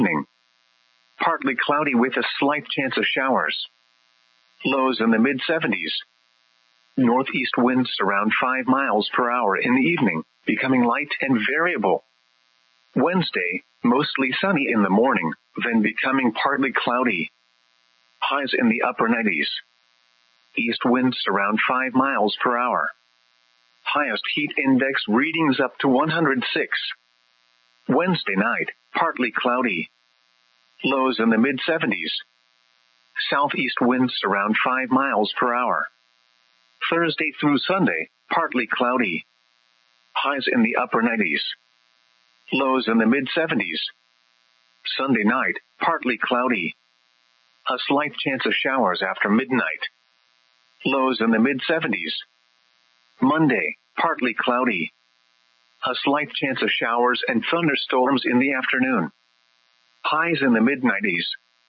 evening. Partly cloudy with a slight chance of showers. Lows in the mid-70s. Northeast winds around 5 miles per hour in the evening, becoming light and variable. Wednesday, mostly sunny in the morning, then becoming partly cloudy. Highs in the upper 90s. East winds around 5 miles per hour. Highest heat index readings up to 106. Wednesday night, partly cloudy. Lows in the mid-70s. Southeast winds around 5 miles per hour. Thursday through Sunday, partly cloudy. Highs in the upper 90s. Lows in the mid-70s. Sunday night, partly cloudy. A slight chance of showers after midnight. Lows in the mid-70s. Monday, partly cloudy. A slight chance of showers and thunderstorms in the afternoon. Highs in the mid-90s.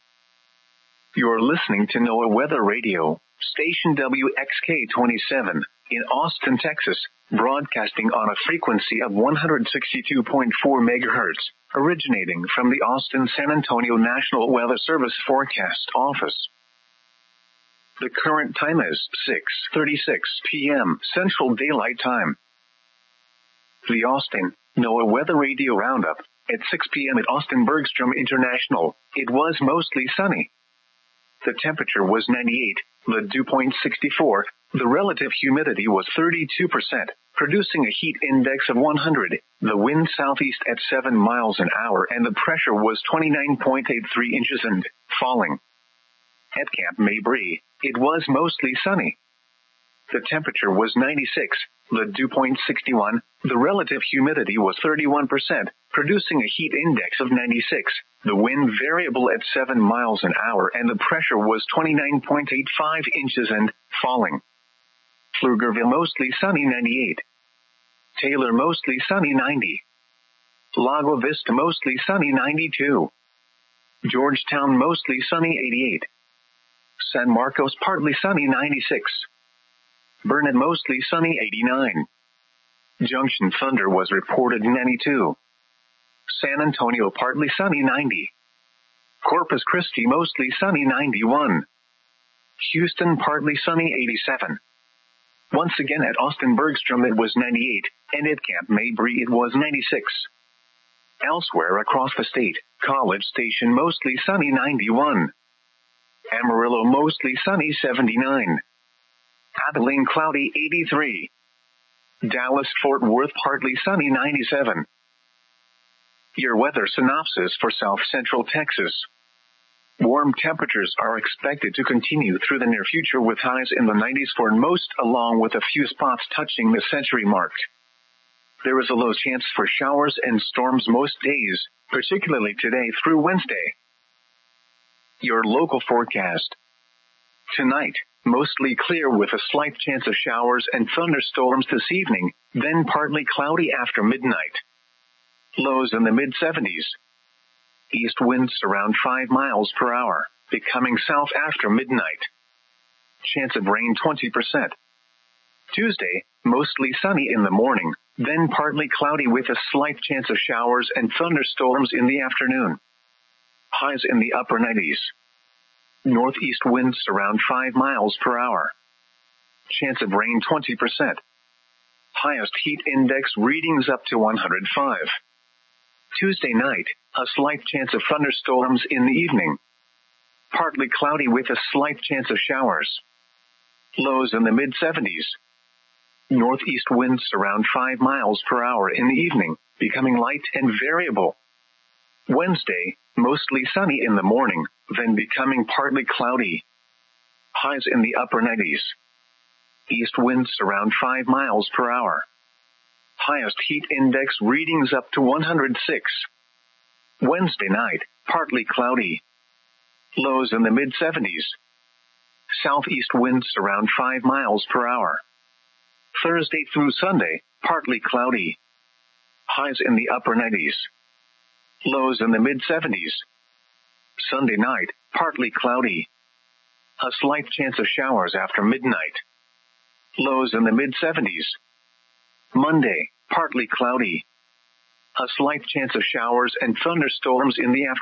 You're listening to NOAA Weather Radio, station WXK-27, in Austin, Texas, broadcasting on a frequency of 162.4 MHz, originating from the Austin-San Antonio National Weather Service Forecast Office. The current time is 6:36 p.m. Central Daylight Time. The Austin NOAA Weather Radio Roundup. At 6 p.m. at Austin Bergstrom International, it was mostly sunny. The temperature was 98, the dew point 64, the relative humidity was 32%, producing a heat index of 100, the wind southeast at 7 miles an hour, and the pressure was 29.83 inches and falling. At Camp Mabry, it was mostly sunny. The temperature was 96, the dew point 61, the relative humidity was 31%, producing a heat index of 96, the wind variable at 7 miles an hour, and the pressure was 29.85 inches and falling. Pflugerville mostly sunny 98. Taylor mostly sunny 90. Lago Vista mostly sunny 92. Georgetown mostly sunny 88. San Marcos partly sunny 96. Burnett mostly sunny 89. Junction thunder was reported 92. San Antonio partly sunny 90. Corpus Christi mostly sunny 91. Houston partly sunny 87. Once again at Austin Bergstrom it was 98, and at Camp Mabry it was 96. Elsewhere across the state, College Station mostly sunny 91. Amarillo mostly sunny 79. Abilene cloudy 83. Dallas Fort Worth partly sunny 97. Your weather synopsis for South Central Texas. Warm temperatures are expected to continue through the near future with highs in the 90s for most, along with a few spots touching the century mark. There is a low chance for showers and storms most days, particularly today through Wednesday. Your local forecast. Tonight, mostly clear with a slight chance of showers and thunderstorms this evening, then partly cloudy after midnight. Lows in the mid-70s. East winds around 5 miles per hour, becoming south after midnight. Chance of rain 20%. Tuesday, mostly sunny in the morning, then partly cloudy with a slight chance of showers and thunderstorms in the afternoon. Highs in the upper 90s. Northeast winds around 5 miles per hour. Chance of rain 20%. Highest heat index readings up to 105. Tuesday night, a slight chance of thunderstorms in the evening. Partly cloudy with a slight chance of showers. Lows in the mid-70s. Northeast winds around 5 miles per hour in the evening, becoming light and variable. Wednesday, mostly sunny in the morning, then becoming partly cloudy. Highs in the upper 90s. East winds around 5 miles per hour. Highest heat index readings up to 106. Wednesday night, partly cloudy. Lows in the mid-70s. Southeast winds around 5 miles per hour. Thursday through Sunday, partly cloudy. Highs in the upper 90s. Lows in the mid-70s. Sunday night, partly cloudy. A slight chance of showers after midnight. Lows in the mid-70s. Monday, partly cloudy. A slight chance of showers and thunderstorms in the afternoon.